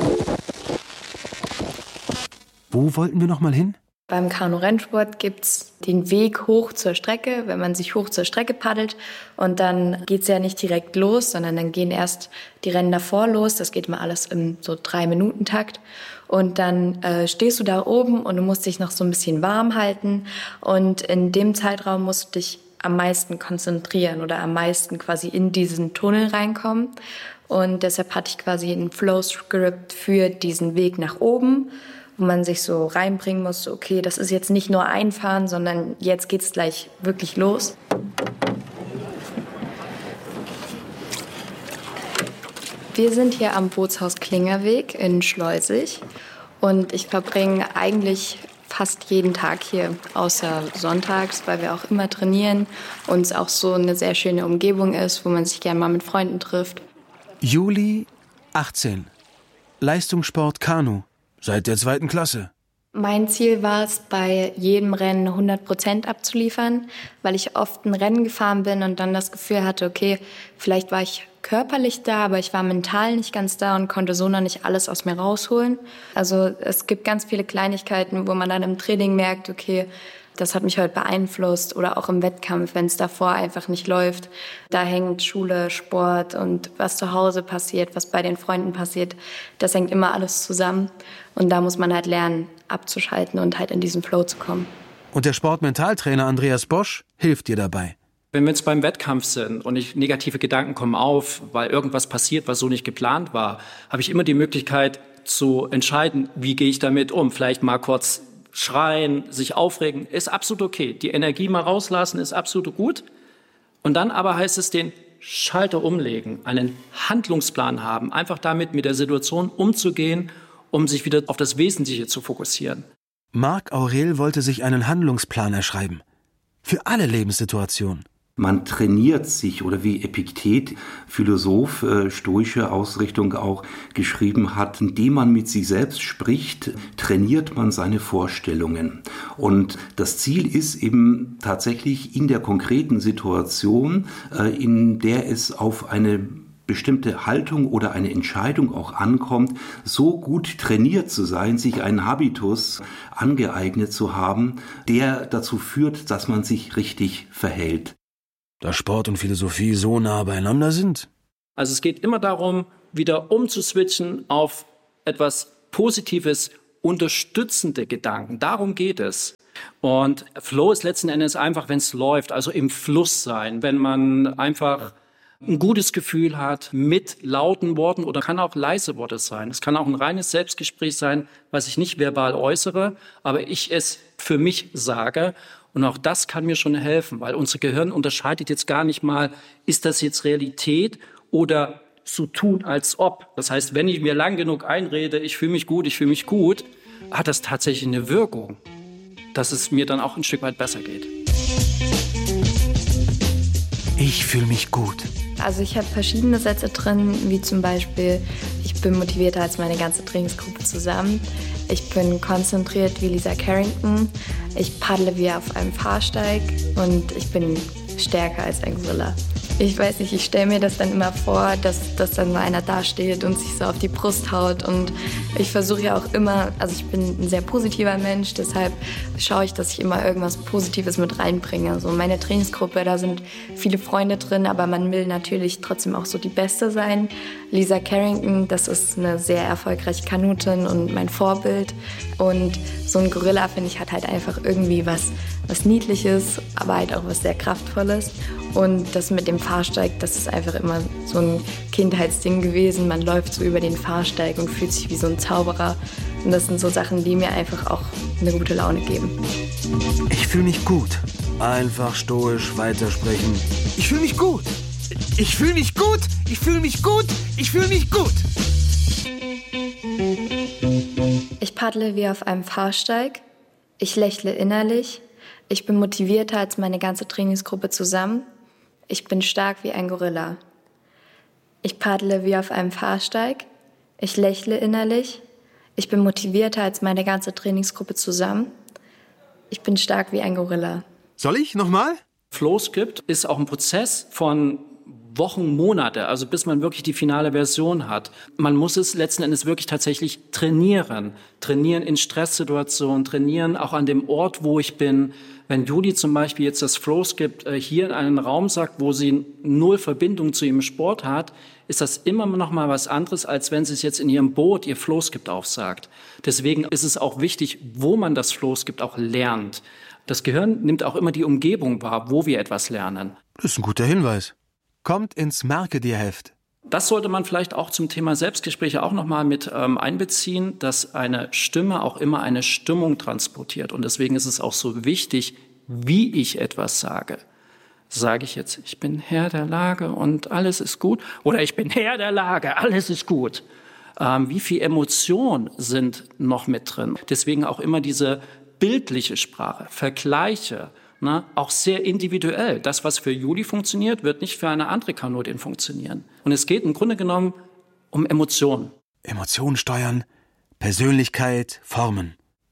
Wo wollten wir noch mal hin? Beim Kanu-Rennsport gibt es den Weg hoch zur Strecke, wenn man sich hoch zur Strecke paddelt. Und dann geht es ja nicht direkt los, sondern dann gehen erst die Rennen davor los. Das geht immer alles im so drei-Minuten-Takt. Und dann äh, stehst du da oben und du musst dich noch so ein bisschen warm halten. Und in dem Zeitraum musst du dich am meisten konzentrieren oder am meisten quasi in diesen Tunnel reinkommen. Und deshalb hatte ich quasi ein Flow-Script für diesen Weg nach oben, wo man sich so reinbringen muss, okay, das ist jetzt nicht nur einfahren, sondern jetzt geht's gleich wirklich los. Wir sind hier am Bootshaus Klingerweg in Schleusig und ich verbringe eigentlich fast jeden Tag hier, außer sonntags, weil wir auch immer trainieren und es auch so eine sehr schöne Umgebung ist, wo man sich gerne mal mit Freunden trifft. Juli, achtzehn. Leistungssport Kanu. Seit der zweiten Klasse. Mein Ziel war es, bei jedem Rennen hundert Prozent abzuliefern, weil ich oft ein Rennen gefahren bin und dann das Gefühl hatte, okay, vielleicht war ich körperlich da, aber ich war mental nicht ganz da und konnte so noch nicht alles aus mir rausholen. Also es gibt ganz viele Kleinigkeiten, wo man dann im Training merkt, okay, das hat mich heute beeinflusst, oder auch im Wettkampf, wenn es davor einfach nicht läuft. Da hängt Schule, Sport und was zu Hause passiert, was bei den Freunden passiert, das hängt immer alles zusammen. Und da muss man halt lernen, abzuschalten und halt in diesen Flow zu kommen. Und der Sportmentaltrainer Andreas Bosch hilft dir dabei. Wenn wir jetzt beim Wettkampf sind und ich, negative Gedanken kommen auf, weil irgendwas passiert, was so nicht geplant war, habe ich immer die Möglichkeit zu entscheiden, wie gehe ich damit um. Vielleicht mal kurz schreien, sich aufregen, ist absolut okay. Die Energie mal rauslassen ist absolut gut. Und dann aber heißt es den Schalter umlegen, einen Handlungsplan haben, einfach damit mit der Situation umzugehen, um sich wieder auf das Wesentliche zu fokussieren. Marc Aurel wollte sich einen Handlungsplan erschreiben. Für alle Lebenssituationen. Man trainiert sich, oder wie Epiktet, Philosoph, äh, stoische Ausrichtung auch geschrieben hat, indem man mit sich selbst spricht, trainiert man seine Vorstellungen. Und das Ziel ist eben tatsächlich in der konkreten Situation, äh, in der es auf eine bestimmte Haltung oder eine Entscheidung auch ankommt, so gut trainiert zu sein, sich einen Habitus angeeignet zu haben, der dazu führt, dass man sich richtig verhält. Da Sport und Philosophie so nah beieinander sind? Also es geht immer darum, wieder umzuswitchen auf etwas Positives, unterstützende Gedanken. Darum geht es. Und Flow ist letzten Endes einfach, wenn es läuft, also im Fluss sein, wenn man einfach ein gutes Gefühl hat mit lauten Worten oder kann auch leise Worte sein. Es kann auch ein reines Selbstgespräch sein, was ich nicht verbal äußere, aber ich es für mich sage. Und auch das kann mir schon helfen, weil unser Gehirn unterscheidet jetzt gar nicht mal, ist das jetzt Realität oder so tun, als ob. Das heißt, wenn ich mir lang genug einrede, ich fühle mich gut, ich fühle mich gut, hat das tatsächlich eine Wirkung, dass es mir dann auch ein Stück weit besser geht. Ich fühle mich gut. Also ich habe verschiedene Sätze drin, wie zum Beispiel, ich bin motivierter als meine ganze Trainingsgruppe zusammen. Ich bin konzentriert wie Lisa Carrington. Ich paddle wie auf einem Fahrsteig und ich bin stärker als ein Gorilla. Ich weiß nicht, ich stelle mir das dann immer vor, dass, dass dann mal einer dasteht und sich so auf die Brust haut. Und ich versuche ja auch immer, also ich bin ein sehr positiver Mensch, deshalb schaue ich, dass ich immer irgendwas Positives mit reinbringe. Also meine Trainingsgruppe, da sind viele Freunde drin, aber man will natürlich trotzdem auch so die Beste sein. Lisa Carrington, das ist eine sehr erfolgreiche Kanutin und mein Vorbild. Und so ein Gorilla, finde ich, hat halt einfach irgendwie was, was Niedliches, aber halt auch was sehr Kraftvolles. Und das mit dem Fahrsteig, das ist einfach immer so ein Kindheitsding gewesen. Man läuft so über den Fahrsteig und fühlt sich wie so ein Zauberer. Und das sind so Sachen, die mir einfach auch eine gute Laune geben. Ich fühle mich gut. Einfach stoisch weitersprechen. Ich fühle mich gut. Ich fühle mich gut. Ich fühle mich gut. Ich fühle mich gut. Ich paddle wie auf einem Fahrsteig. Ich lächle innerlich. Ich bin motivierter als meine ganze Trainingsgruppe zusammen. Ich bin stark wie ein Gorilla. Ich paddle wie auf einem Fahrsteig. Ich lächle innerlich. Ich bin motivierter als meine ganze Trainingsgruppe zusammen. Ich bin stark wie ein Gorilla. Soll ich nochmal? Flowscript ist auch ein Prozess von Wochen, Monate, also bis man wirklich die finale Version hat. Man muss es letzten Endes wirklich tatsächlich trainieren. Trainieren in Stresssituationen, trainieren auch an dem Ort, wo ich bin. Wenn Judy zum Beispiel jetzt das Flowscript äh, hier in einen Raum sagt, wo sie null Verbindung zu ihrem Sport hat, ist das immer noch mal was anderes, als wenn sie es jetzt in ihrem Boot ihr Flowscript aufsagt. Deswegen ist es auch wichtig, wo man das Flowscript auch lernt. Das Gehirn nimmt auch immer die Umgebung wahr, wo wir etwas lernen. Das ist ein guter Hinweis. Kommt ins Merke-dir-Heft. Das sollte man vielleicht auch zum Thema Selbstgespräche auch noch mal mit ähm, einbeziehen, dass eine Stimme auch immer eine Stimmung transportiert. Und deswegen ist es auch so wichtig, wie ich etwas sage. Sage ich jetzt, ich bin Herr der Lage und alles ist gut? Oder ich bin Herr der Lage, alles ist gut? Ähm, wie viel Emotionen sind noch mit drin? Deswegen auch immer diese bildliche Sprache, Vergleiche, ne? Auch sehr individuell. Das, was für Judy funktioniert, wird nicht für eine andere Kanutin funktionieren. Und es geht im Grunde genommen um Emotionen. Emotionen steuern, Persönlichkeit formen.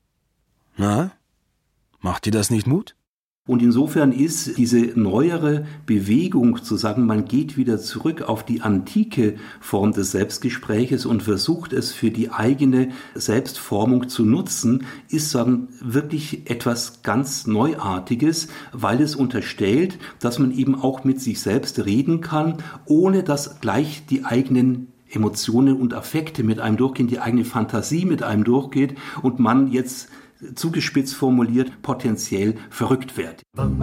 Na, macht dir das nicht Mut? Und insofern ist diese neuere Bewegung zu sagen, man geht wieder zurück auf die antike Form des Selbstgespräches und versucht es für die eigene Selbstformung zu nutzen, ist dann wirklich etwas ganz Neuartiges, weil es unterstellt, dass man eben auch mit sich selbst reden kann, ohne dass gleich die eigenen Emotionen und Affekte mit einem durchgehen, die eigene Fantasie mit einem durchgeht und man jetzt zugespitzt formuliert, potenziell verrückt wird.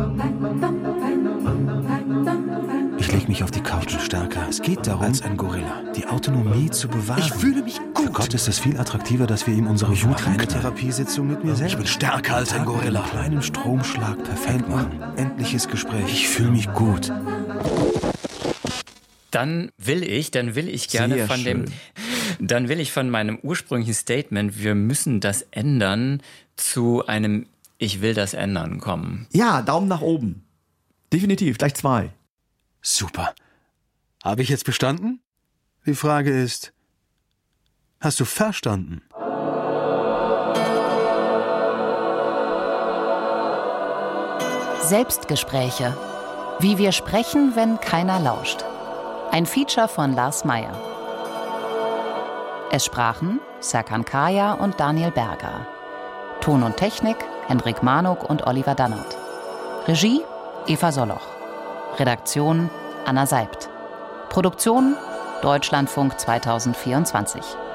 Ich lege mich auf die Couch stärker. Es geht darum, als ein Gorilla, die Autonomie zu bewahren. Ich fühle mich gut. Für Gott ist es viel attraktiver, dass wir ihm unsere Therapiesitzung mit mir selbst. Ich bin stärker als ein Gorilla. Einen kleinen Stromschlag perfekt machen. Endliches Gespräch. Ich fühle mich gut. Dann will ich, dann will ich gerne Sehr von schön. dem, dann will ich von meinem ursprünglichen Statement, wir müssen das ändern, zu einem Ich will das ändern kommen. Ja, Daumen nach oben. Definitiv, gleich zwei. Super. Habe ich jetzt bestanden? Die Frage ist, hast du verstanden? Selbstgespräche. Wie wir sprechen, wenn keiner lauscht. Ein Feature von Lars Meyer. Es sprachen Serkan Kaya und Daniel Berger. Ton und Technik Hendrik Manuk und Oliver Dannert. Regie Eva Soloch. Redaktion Anna Seibt. Produktion Deutschlandfunk zweitausendvierundzwanzig.